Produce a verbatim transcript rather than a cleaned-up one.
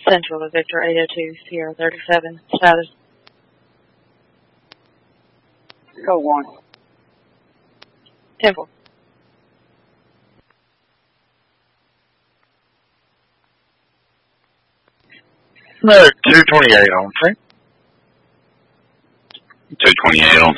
Central to Victor eight oh two, Sierra thirty-seven. Status. Code one. Temple. No, two twenty-eight on scene. two twenty-eight on